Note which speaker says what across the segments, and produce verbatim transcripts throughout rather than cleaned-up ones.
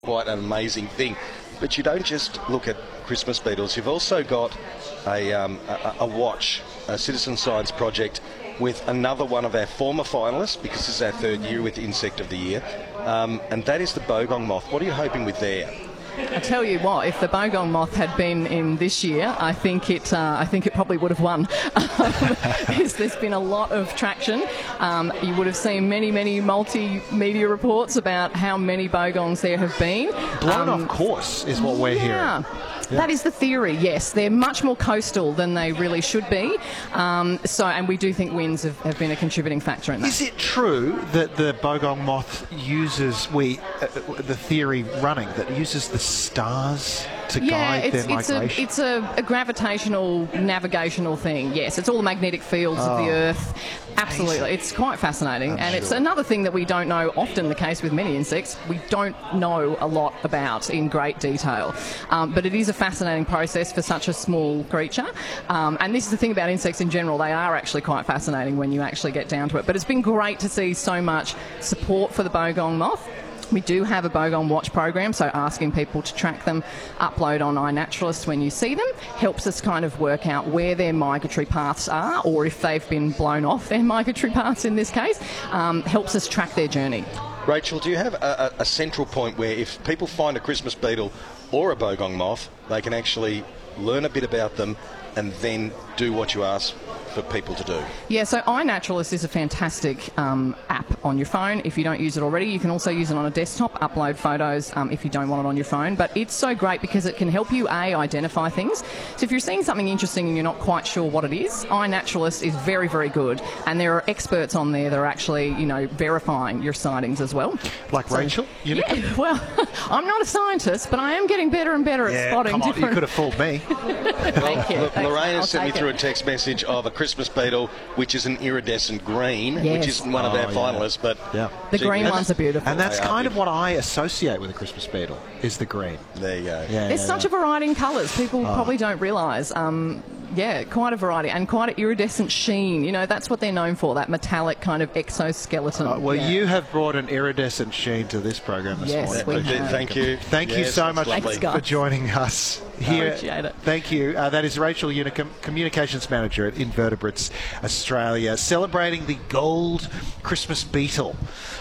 Speaker 1: Quite an amazing thing. But you don't just look at Christmas beetles, you've also got a, um, a, a watch, a citizen science project with another one of our former finalists, because this is our third year with Insect of the Year, um, and that is the bogong moth. What are you hoping with there?
Speaker 2: I tell you what, if the bogong moth had been in this year, I think it, uh, I think it probably would have won. there's, there's been a lot of traction. Um, you would have seen many, many multimedia reports about how many bogons there have been.
Speaker 3: Blown
Speaker 2: um,
Speaker 3: off course is what we're
Speaker 2: yeah.
Speaker 3: hearing.
Speaker 2: Yeah. That is the theory, yes. They're much more coastal than they really should be. Um, so, and we do think winds have, have been a contributing factor in that.
Speaker 3: Is it true that the bogong moth uses, we, uh, the theory running, that it uses the stars to
Speaker 2: yeah,
Speaker 3: guide
Speaker 2: it's,
Speaker 3: their
Speaker 2: it's
Speaker 3: migration?
Speaker 2: A, it's a, a gravitational, navigational thing, yes. It's all the magnetic fields
Speaker 3: oh.
Speaker 2: of the Earth. Absolutely. Amazing. It's quite fascinating.
Speaker 3: I'm
Speaker 2: and
Speaker 3: sure.
Speaker 2: It's another thing that we don't know, often the case with many insects, we don't know a lot about in great detail. Um, but it is a fascinating process for such a small creature. Um, and this is the thing about insects in general, they are actually quite fascinating when you actually get down to it. But it's been great to see so much support for the bogong moth. We do have a bogong watch program, so asking people to track them, upload on iNaturalist when you see them, helps us kind of work out where their migratory paths are, or if they've been blown off their migratory paths in this case, um, helps us track their journey.
Speaker 1: Rachel, do you have a, a, a central point where if people find a Christmas beetle or a bogong moth, they can actually learn a bit about them and then do what you ask for people to do?
Speaker 2: Yeah, so iNaturalist is a fantastic um, app on your phone. If you don't use it already, you can also use it on a desktop, upload photos um, if you don't want it on your phone. But it's so great because it can help you, A, identify things. So if you're seeing something interesting and you're not quite sure what it is, iNaturalist is very, very good. And there are experts on there that are actually, you know, verifying your sightings as well.
Speaker 3: Like
Speaker 2: so,
Speaker 3: Rachel?
Speaker 2: Yeah, well, I'm not a scientist, but I am getting better and better at
Speaker 3: yeah,
Speaker 2: spotting
Speaker 3: come on,
Speaker 2: different...
Speaker 3: you could have fooled me.
Speaker 2: Thank you.
Speaker 1: L- Lorraine has sent me
Speaker 2: it.
Speaker 1: through a text message of a Christmas beetle, which is an iridescent green,
Speaker 2: yes.
Speaker 1: which isn't one of
Speaker 3: oh,
Speaker 1: our
Speaker 3: yeah.
Speaker 1: finalists, but
Speaker 3: yeah.
Speaker 2: the
Speaker 1: gee,
Speaker 2: green
Speaker 1: and
Speaker 2: ones are beautiful.
Speaker 3: And that's
Speaker 1: They are
Speaker 3: kind of
Speaker 1: beautiful.
Speaker 3: what I associate with a Christmas beetle, is the green.
Speaker 1: There you go.
Speaker 3: Yeah,
Speaker 2: There's
Speaker 3: yeah,
Speaker 2: such
Speaker 3: yeah.
Speaker 2: a variety in colours. People
Speaker 3: Oh.
Speaker 2: probably don't realise. Um, yeah, quite a variety and quite an iridescent sheen. You know, that's what they're known for, that metallic kind of exoskeleton.
Speaker 3: Uh, well,
Speaker 2: yeah.
Speaker 3: you have brought an iridescent sheen to this program this
Speaker 2: Yes,
Speaker 3: morning.
Speaker 2: we have.
Speaker 1: Thank you.
Speaker 3: Thank you
Speaker 1: Yes,
Speaker 3: so
Speaker 1: that's
Speaker 3: much
Speaker 1: lovely.
Speaker 2: Thanks, guys.
Speaker 3: for joining us here.
Speaker 2: Appreciate it.
Speaker 3: Thank you. Uh, that is Rachel Unicum, Communications Manager at Invertebrates Australia, celebrating the gold Christmas beetle,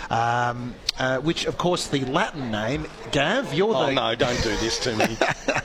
Speaker 3: um, uh, which, of course, the Latin name, Gav, you're
Speaker 1: Oh
Speaker 3: the...
Speaker 1: no, don't do this to me.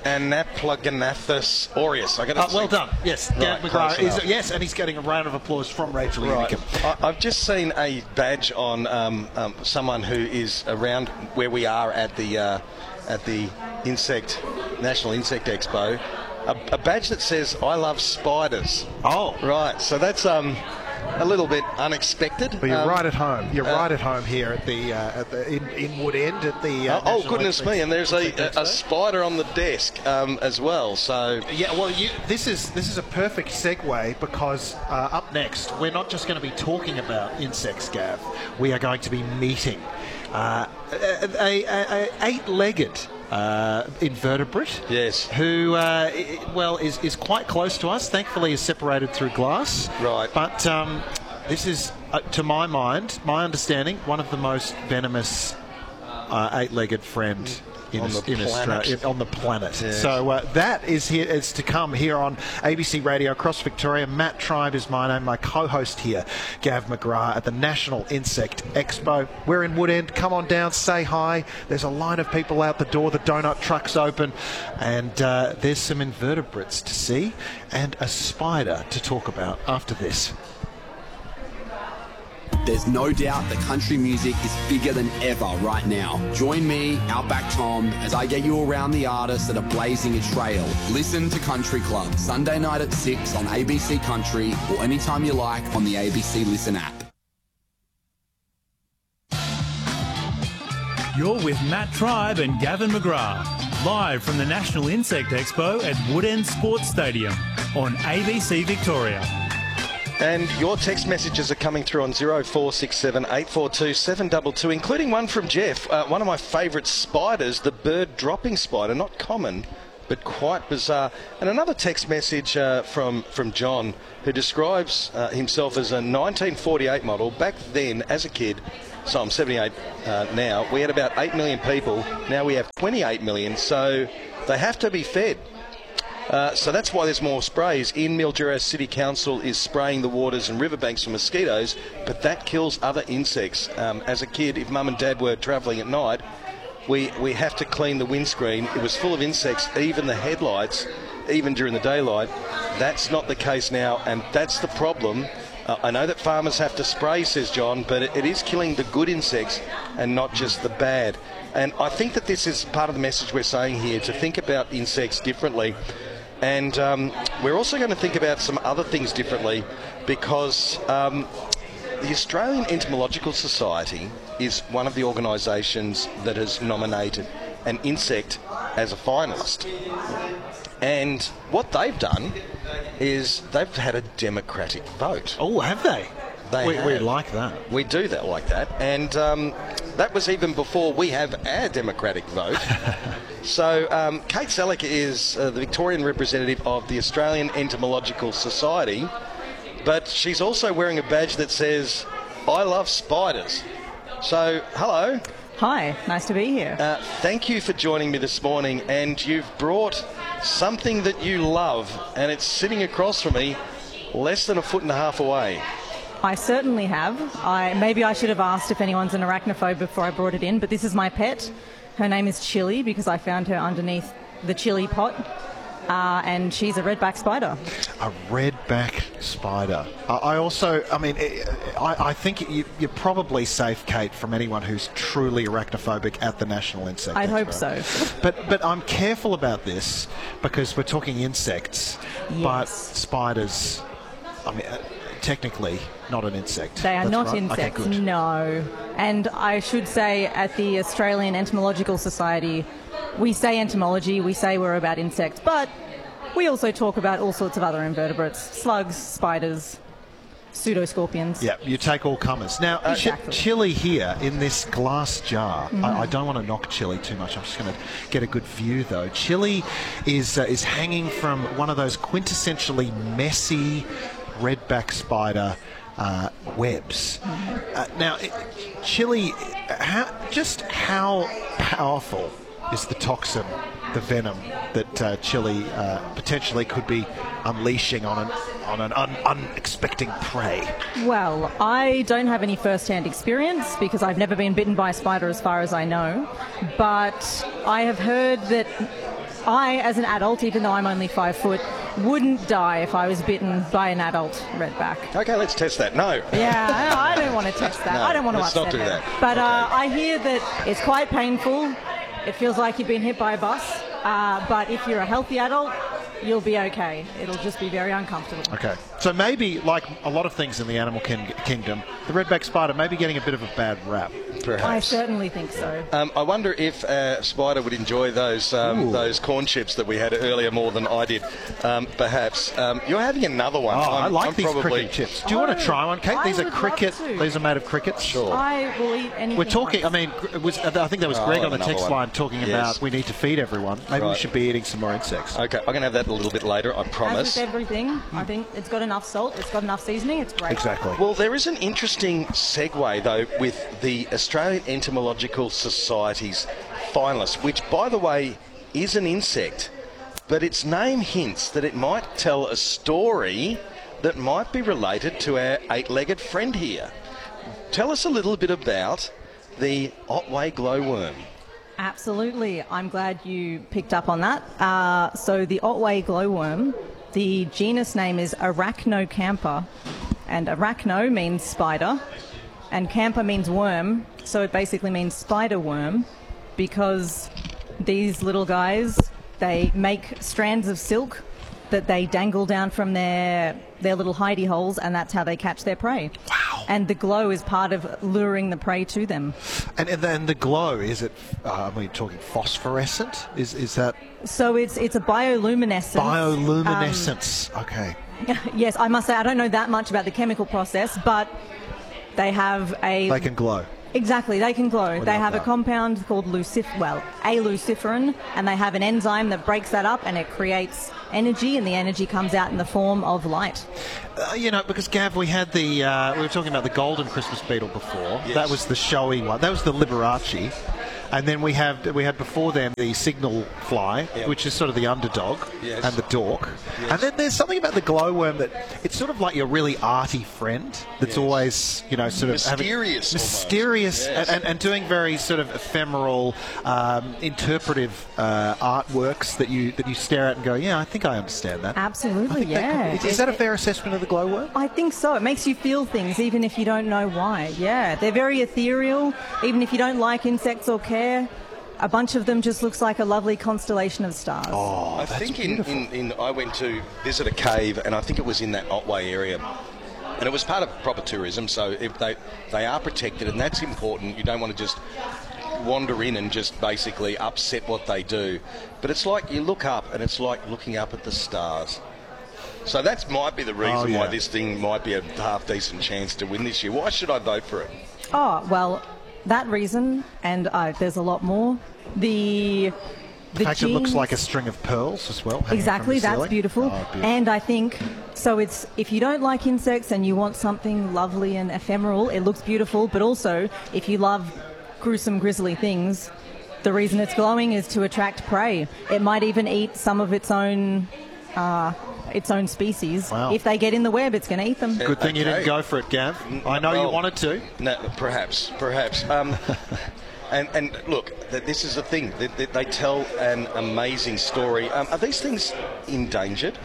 Speaker 1: Anaplaganathus aureus. I got
Speaker 3: Uh, well done. Yes, Gav
Speaker 1: Right,
Speaker 3: McGrath.
Speaker 1: close
Speaker 3: Is,
Speaker 1: enough.
Speaker 3: yes, and he's getting a round of applause from Rachel
Speaker 1: Right.
Speaker 3: Unicum.
Speaker 1: I, I've just seen a badge on um, um, someone who is around where we are at the uh, at the Insect National Insect Expo. A, a badge that says "I love spiders."
Speaker 3: Oh.
Speaker 1: Right. So that's um, a little bit unexpected.
Speaker 3: But you're
Speaker 1: Um,
Speaker 3: right at home. You're
Speaker 1: uh,
Speaker 3: right at home here at the uh, at the in, in Wood End at the. Uh,
Speaker 1: Oh, oh
Speaker 3: National
Speaker 1: goodness
Speaker 3: Insect-
Speaker 1: me! And there's a,
Speaker 3: Insect
Speaker 1: a, a
Speaker 3: Expo.
Speaker 1: spider on the desk um, as well. So
Speaker 3: Yeah, well, you, this is this is a perfect segue because uh, up next we're not just going to be talking about insects, Gav. We are going to be meeting uh, a, a, a, a eight-legged uh, invertebrate.
Speaker 1: Yes.
Speaker 3: Who, uh, i- well, is is quite close to us. Thankfully, is separated through glass.
Speaker 1: Right.
Speaker 3: But um, this is, uh, to my mind, my understanding, one of the most venomous uh, eight-legged friend. In,
Speaker 1: On the
Speaker 3: in
Speaker 1: planet.
Speaker 3: Australia, on the planet.
Speaker 1: Yes.
Speaker 3: So uh, that is here is to come here on A B C Radio across Victoria. Matt Tribe is my name, my co-host here, Gav McGrath at the National Insect Expo. We're in Wood End. Come on down, say hi. There's a line of people out the door. The donut truck's open, and uh, there's some invertebrates to see and a spider to talk about after this.
Speaker 4: There's no doubt that country music is bigger than ever right now. Join me, Outback Tom, as I get you around the artists that are blazing a trail. Listen to Country Club, Sunday night at six on A B C Country or anytime you like on the A B C Listen app.
Speaker 5: You're with Matt Tribe and Gavin McGrath, live from the National Insect Expo at Wood End Sports Stadium on A B C Victoria.
Speaker 1: And your text messages are coming through on zero four six seven, eight four two, seven two two, including one from Jeff, uh, one of my favourite spiders, the bird dropping spider, not common, but quite bizarre. And another text message uh, from, from John, who describes uh, himself as a nineteen forty-eight model. Back then, as a kid, So I'm seventy-eight uh, now. We had about eight million people. Now we have twenty-eight million. So they have to be fed. Uh, so that's why there's more sprays. In Mildura City Council is spraying the waters and riverbanks for mosquitoes, but that kills other insects. Um, as a kid, if mum and dad were travelling at night, we, we have to clean the windscreen. It was full of insects, even the headlights, even during the daylight. That's not the case now, and that's the problem. Uh, I know that farmers have to spray, says John, but it, it is killing the good insects and not just the bad. And I think that this is part of the message we're saying here, to think about insects differently. And um, we're also going to think about some other things differently, because um, the Australian Entomological Society is one of the organisations that has nominated an insect as a finalist. And what they've done is they've had a democratic vote.
Speaker 3: Oh, have they?
Speaker 1: They
Speaker 3: we,
Speaker 1: have.
Speaker 3: we like that.
Speaker 1: We do that like that. And um, that was even before we have our democratic vote. So um, Kate Selleck is uh, the Victorian representative of the Australian Entomological Society, but she's also wearing a badge that says, I love spiders. So, hello.
Speaker 6: Hi, nice to be here.
Speaker 1: Uh, thank you for joining me this morning, and you've brought something that you love, and it's sitting across from me, less than a foot and a half away.
Speaker 6: I certainly have. I maybe I should have asked if anyone's an arachnophobe before I brought it in, but this is my pet. Her name is Chili, because I found her underneath the chili pot, uh, and she's a redback spider.
Speaker 3: A redback spider. Uh, I also, I mean, I, I think you, you're probably safe, Kate, from anyone who's truly arachnophobic at the National Insect
Speaker 6: I'd
Speaker 3: Expo.
Speaker 6: hope so.
Speaker 3: But but I'm careful about this, because we're talking insects,
Speaker 6: Yes.
Speaker 3: but spiders, I mean, uh, technically not an insect.
Speaker 6: They are
Speaker 3: That's
Speaker 6: not
Speaker 3: right?
Speaker 6: insects,
Speaker 3: Okay, good.
Speaker 6: no. And I should say, at the Australian Entomological Society, we say entomology, we say we're about insects, but we also talk about all sorts of other invertebrates, slugs, spiders, pseudoscorpions.
Speaker 3: Yeah, you take all comers. Now,
Speaker 6: Exactly.
Speaker 3: ch- chili here in this glass jar.
Speaker 6: Mm.
Speaker 3: I, I don't want to knock chili too much. I'm just going to get a good view, though. Chili is uh, is hanging from one of those quintessentially messy redback spider uh, webs. Uh, now, it, chili, how, just how powerful is the toxin, the venom that uh, chili uh, potentially could be unleashing on an on an un- unexpected prey?
Speaker 6: Well, I don't have any first-hand experience because I've never been bitten by a spider as far as I know, but I have heard that I, as an adult, even though I'm only five foot, wouldn't die if I was bitten by an adult redback.
Speaker 1: Okay, let's test that. No.
Speaker 6: Yeah, I I don't want to test that.
Speaker 1: No,
Speaker 6: I don't want to
Speaker 1: let's
Speaker 6: upset
Speaker 1: not do
Speaker 6: them.
Speaker 1: that.
Speaker 6: But uh,
Speaker 1: Okay.
Speaker 6: I hear that it's quite painful. It feels like you've been hit by a bus. Uh, but if you're a healthy adult, you'll be okay. It'll just be very uncomfortable.
Speaker 3: Okay, so maybe, like a lot of things in the animal kin- kingdom, the redback spider may be getting a bit of a bad rap.
Speaker 1: Perhaps.
Speaker 6: I certainly think so.
Speaker 1: Um, I wonder if uh, Spider would enjoy those um,
Speaker 3: Ooh.
Speaker 1: those corn chips that we had earlier more than I did. Um, perhaps um, you're having another one.
Speaker 3: Oh, I
Speaker 1: I'm,
Speaker 3: like
Speaker 1: I'm
Speaker 3: these
Speaker 1: probably...
Speaker 3: cricket chips. Do you
Speaker 6: Oh,
Speaker 3: want to try one, Kate?
Speaker 6: I
Speaker 3: These are
Speaker 6: would love
Speaker 3: cricket.
Speaker 6: to.
Speaker 3: These are made of crickets.
Speaker 1: Sure.
Speaker 6: I will eat anything.
Speaker 3: We're talking. I
Speaker 6: once.
Speaker 3: mean, it was, I think that was
Speaker 1: Oh,
Speaker 3: Greg
Speaker 1: I'll
Speaker 3: on the
Speaker 1: have
Speaker 3: text
Speaker 1: another one.
Speaker 3: line talking
Speaker 1: Yes.
Speaker 3: about we need to feed everyone. Maybe we
Speaker 1: Right.
Speaker 3: should be eating some more insects.
Speaker 1: Okay, I'm going to have that a little bit later, I
Speaker 6: As
Speaker 1: promise.
Speaker 6: with everything, I think it's got enough salt, it's got enough seasoning, it's great.
Speaker 3: Exactly.
Speaker 1: Well, there is an interesting segue, though, with the Australian Entomological Society's finalist, which, by the way, is an insect, but its name hints that it might tell a story that might be related to our eight-legged friend here. Tell us a little bit about the Otway glowworm.
Speaker 6: Absolutely. I'm glad you picked up on that. Uh, so the Otway glowworm, the genus name is Arachnocampa, and arachno means spider, and campa means worm, so it basically means spider worm, because these little guys, they make strands of silk that they dangle down from their their little hidey holes, and that's how they catch their prey.
Speaker 3: Wow.
Speaker 6: And the glow is part of luring the prey to them.
Speaker 3: And, and then the glow, is it? Uh, are we talking phosphorescent? Is is that
Speaker 6: So it's it's a bioluminescence.
Speaker 3: bioluminescence? okay.
Speaker 6: Um, yes, I must say I don't know that much about the chemical process, but they have a
Speaker 3: They can glow.
Speaker 6: Exactly, they can glow.
Speaker 3: What
Speaker 6: They
Speaker 3: about
Speaker 6: have a
Speaker 3: that?
Speaker 6: compound called lucif well, a luciferin, and they have an enzyme that breaks that up and it creates energy, and the energy comes out in the form of light.
Speaker 3: Uh, you know, because Gav, we had the uh, we were talking about the golden Christmas beetle before.
Speaker 1: Yes.
Speaker 3: That was the showy one. That was the Liberace. And then we have we had before them the signal fly,
Speaker 1: Yep.
Speaker 3: which is sort of the underdog,
Speaker 1: Yes.
Speaker 3: and the dork.
Speaker 1: Yes.
Speaker 3: And then there's something about the glowworm that it's sort of like your really arty friend that's
Speaker 1: Yes.
Speaker 3: always, you know, sort of having-
Speaker 1: Mysterious almost.
Speaker 3: mysterious,
Speaker 1: Yes.
Speaker 3: and, and doing very sort of ephemeral, um, interpretive uh, artworks that you that you stare at and go, yeah, I think I understand that.
Speaker 6: Absolutely,
Speaker 3: I think that
Speaker 6: yeah.
Speaker 3: could- is, is that a fair assessment of the glowworm?
Speaker 6: I think so. It makes you feel things even if you don't know why. Yeah, they're very ethereal. Even if you don't like insects or care, a bunch of them just looks like a lovely constellation of stars.
Speaker 3: Oh,
Speaker 1: I think in, in, in I went to visit a cave, and I think it was in that Otway area, and it was part of proper tourism. So if they they are protected, and that's important. You don't want to just wander in and just basically upset what they do. But it's like you look up, and it's like looking up at the stars. So that might be the reason
Speaker 3: Oh, yeah.
Speaker 1: why this thing might be a half decent chance to win this year. Why should I vote for it?
Speaker 6: Oh, well, that reason, and uh, there's a lot more. The
Speaker 3: The
Speaker 6: the
Speaker 3: fact it looks
Speaker 6: genes-
Speaker 3: like a string of pearls as well. hanging from
Speaker 6: Exactly,
Speaker 3: the
Speaker 6: that's
Speaker 3: ceiling.
Speaker 6: beautiful.
Speaker 3: Oh, beautiful.
Speaker 6: And I think, so it's, if you don't like insects and you want something lovely and ephemeral, it looks beautiful, but also, if you love gruesome, grisly things, the reason it's glowing is to attract prey. It might even eat some of its own, uh, its own species.
Speaker 3: Wow.
Speaker 6: If they get in the web, it's going to eat them.
Speaker 3: Good thing you
Speaker 1: Okay.
Speaker 3: didn't go for it, Gav. I know you
Speaker 1: Well,
Speaker 3: wanted to.
Speaker 1: No, perhaps, perhaps. Um, and, and look, th- this is the thing. They, they, they tell an amazing story. Um, are these things endangered?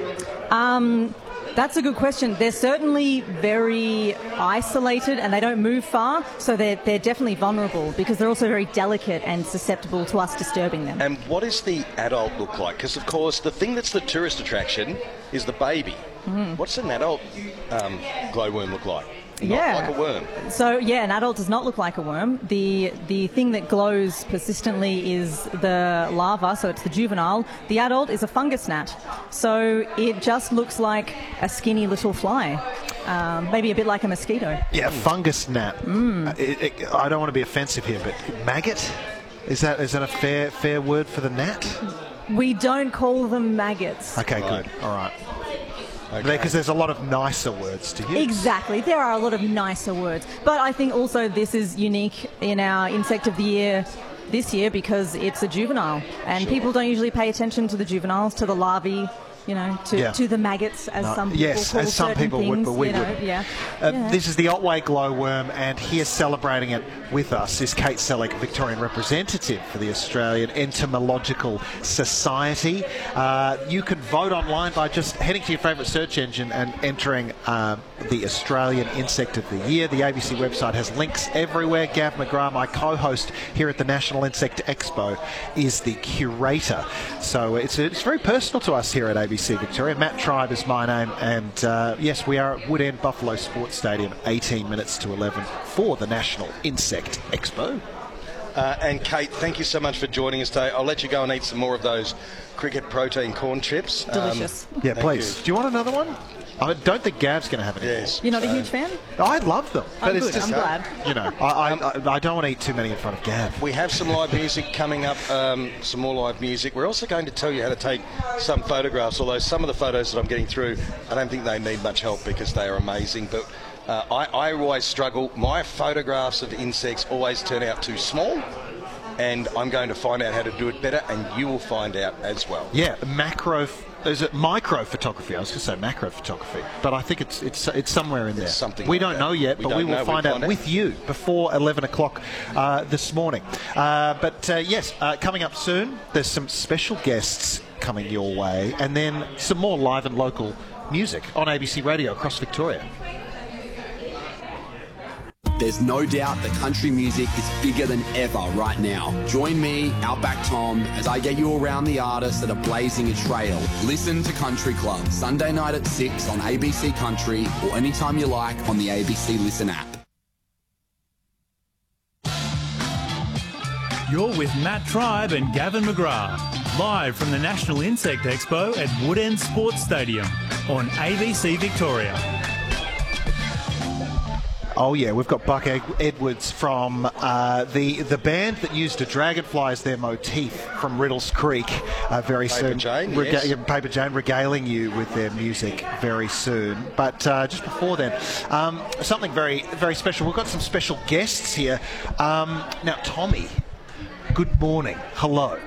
Speaker 6: That's a good question. They're certainly very isolated and they don't move far, so they're, they're definitely vulnerable because they're also very delicate and susceptible to us disturbing them.
Speaker 1: And what does the adult look like? Because, of course, the thing that's the tourist attraction is the baby.
Speaker 6: Mm.
Speaker 1: What's an adult um, glowworm look like? Not
Speaker 6: Yeah.
Speaker 1: like a worm.
Speaker 6: So yeah, an adult does not look like a worm. The the thing that glows persistently is the larva, so it's the juvenile. The adult is a fungus gnat, so it just looks like a skinny little fly, um, maybe a bit like a mosquito.
Speaker 3: Yeah, fungus gnat.
Speaker 6: Mm.
Speaker 3: Uh, it, it, I don't want to be offensive here, but maggot? Is that is that a fair fair word for the gnat?
Speaker 6: We don't call them maggots.
Speaker 3: Okay,
Speaker 1: Right.
Speaker 3: good. All right.
Speaker 1: Okay.
Speaker 3: Because there's a lot of nicer words to use.
Speaker 6: Exactly. There are a lot of nicer words. But I think also this is unique in our Insect of the Year this year because it's a juvenile. And people don't usually pay attention to the juveniles, to the larvae, you know, to,
Speaker 3: Yeah.
Speaker 6: to the maggots, as
Speaker 3: No,
Speaker 6: some people
Speaker 3: yes,
Speaker 6: call
Speaker 3: as some
Speaker 6: certain
Speaker 3: people would,
Speaker 6: things,
Speaker 3: but we
Speaker 6: you know,
Speaker 3: wouldn't.
Speaker 6: Yeah.
Speaker 3: Uh,
Speaker 6: Yeah.
Speaker 3: This is the Otway glowworm, and here celebrating it with us is Kate Selleck, Victorian representative for the Australian Entomological Society. Uh, you can vote online by just heading to your favourite search engine and entering uh, the Australian Insect of the Year. The A B C website has links everywhere. Gav McGrath, my co-host here at the National Insect Expo, is the curator. So it's, it's very personal to us here at A B C Victoria. Matt Tribe is my name, and uh, yes, we are at Wood End Buffalo Sports Stadium, eighteen minutes to eleven for the National Insect Expo.
Speaker 1: Uh, and Kate, thank you so much for joining us today. I'll let you go and eat some more of those cricket protein corn chips. Um,
Speaker 6: Delicious.
Speaker 3: Yeah,
Speaker 1: Thank
Speaker 3: please.
Speaker 1: you.
Speaker 3: Do you want another one? I don't think Gav's going to have any.
Speaker 1: Yes.
Speaker 6: You're not a huge fan?
Speaker 3: I love them, but
Speaker 6: I'm
Speaker 3: it's
Speaker 6: good,
Speaker 3: just
Speaker 6: I'm glad.
Speaker 3: you know, I, I, I, I don't want to eat too many in front of Gav.
Speaker 1: We have some live music coming up, um, some more live music. We're also going to tell you how to take some photographs, although some of the photos that I'm getting through, I don't think they need much help because they are amazing. But uh, I, I always struggle. My photographs of insects always turn out too small, and I'm going to find out how to do it better, and you will find out as well.
Speaker 3: Yeah, macro. Is it micro photography? I was going to say macro photography, but I think it's it's it's somewhere in there.
Speaker 1: something
Speaker 3: we
Speaker 1: like
Speaker 3: don't
Speaker 1: that.
Speaker 3: know yet,
Speaker 1: We
Speaker 3: but
Speaker 1: don't
Speaker 3: we will
Speaker 1: know. We'll
Speaker 3: find out
Speaker 1: find out.
Speaker 3: with you before eleven o'clock uh, this morning. Uh, but uh, yes, uh, coming up soon, there's some special guests coming your way, and then some more live and local music on A B C Radio across Victoria.
Speaker 4: There's no doubt that country music is bigger than ever right now. Join me, Outback Tom, as I get you around the artists that are blazing a trail. Listen to Country Club, Sunday night at six on A B C Country or anytime you like on the A B C Listen app.
Speaker 5: You're with Matt Tribe and Gavin McGrath, live from the National Insect Expo at Wood End Sports Stadium on A B C Victoria.
Speaker 3: Oh yeah, we've got Buck Ed- Edwards from uh, the the band that used a dragonfly as their motif from Riddles Creek. Uh, very
Speaker 1: Paper
Speaker 3: soon,
Speaker 1: Jane, yes.
Speaker 3: yeah, Paper Jane regaling you with their music very soon. But uh, just before then, um, something very very special. We've got some special guests here. Um, now, Tommy. Good morning. Hello.